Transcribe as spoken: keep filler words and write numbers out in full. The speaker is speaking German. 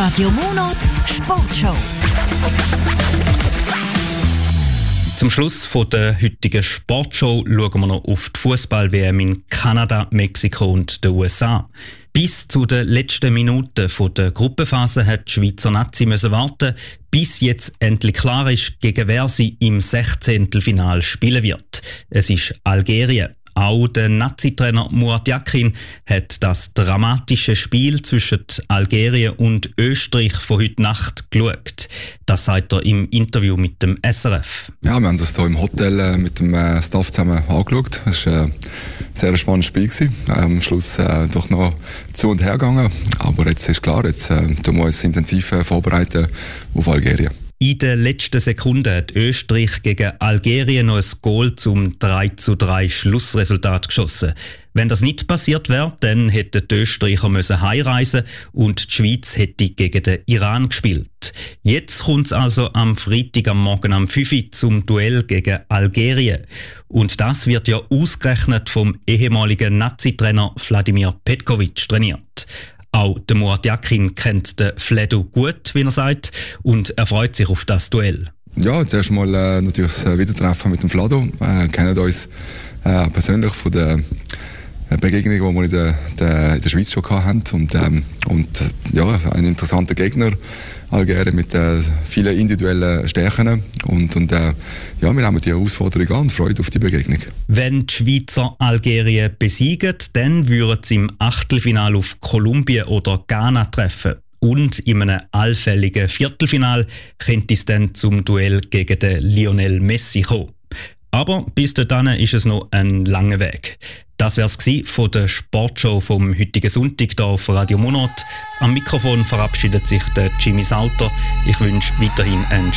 Radio Monat Sportshow. Zum Schluss von der heutigen Sportshow schauen wir noch auf die Fußball-W M in Kanada, Mexiko und den U S A. Bis zu den letzten Minuten der Gruppenphase hat die Schweizer Nazi müssen warten, bis jetzt endlich klar ist, gegen wer sie im Sechzehntelfinal spielen wird. Es ist Algerien. Auch der Nazi-Trainer Murat Yakin hat das dramatische Spiel zwischen Algerien und Österreich von heute Nacht geschaut. Das sagt er im Interview mit dem S R F. Ja, wir haben das hier im Hotel äh, mit dem äh, Staff zusammen angeschaut. Es war äh, ein sehr spannendes Spiel gewesen. Äh, am Schluss äh, doch noch zu und her gegangen. Aber jetzt ist klar, jetzt äh, tun wir uns intensiv äh, vorbereiten auf Algerien. In den letzten Sekunden hat Österreich gegen Algerien noch ein Goal zum drei zu drei Schlussresultat geschossen. Wenn das nicht passiert wäre, dann hätten die Österreicher müssen heimreisen und die Schweiz hätte gegen den Iran gespielt. Jetzt kommt es also am Freitag am Morgen um fünf Uhr zum Duell gegen Algerien. Und das wird ja ausgerechnet vom ehemaligen Nazi-Trainer Vladimir Petkovic trainiert. Auch der Murat Yakin kennt den Fledu gut, wie er sagt, und er freut sich auf das Duell. Ja, zuerst mal äh, natürlich das Wiedertreffen mit dem Flado. Wir äh, kennen uns äh, persönlich von der Begegnung, die wir in der, der, in der Schweiz schon hatten. Und, ähm, und ja, ein interessanter Gegner, Algerien, mit äh, vielen individuellen Stärken. Und, und äh, ja, wir nehmen die Herausforderung an und freuen auf die Begegnung. Wenn die Schweizer Algerien besiegen, dann würden sie im Achtelfinale auf Kolumbien oder Ghana treffen. Und in einem allfälligen Viertelfinal könnte es dann zum Duell gegen den Lionel Messi kommen. Aber bis dahin ist es noch ein langer Weg. Das wär's gsi von der Sportshow vom heutigen Sonntag hier auf Radio Monat. Am Mikrofon verabschiedet sich der Jimmy Sauter. Ich wünsche weiterhin einen